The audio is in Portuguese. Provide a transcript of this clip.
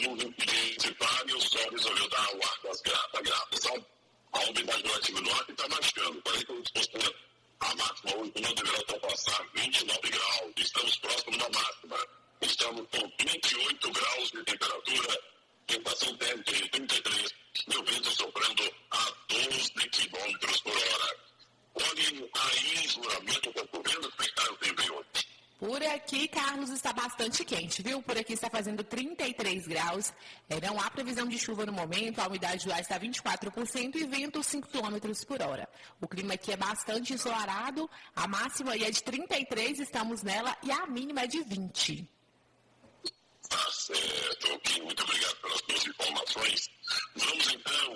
nuvem principal e o sol resolveu dar o ar das graças. Então, a umidade relativa do ar está baixando. 42%. A máxima hoje não deverá ultrapassar 29 graus. Estamos próximos da máxima. Estamos com 28 graus de temperatura, sensação térmica de 33, e o vento soprando a 12 km por hora. Olhem aí, em Juramento, está chovendo, como está o tempo aí hoje? Por aqui, Carlos, está bastante quente, viu? Por aqui está fazendo 33 graus. Não há previsão de chuva no momento, a umidade do ar está 24% e vento 5 km por hora. O clima aqui é bastante ensolarado, a máxima aí é de 33, estamos nela, e a mínima é de 20. Tá certo, ok. Muito obrigado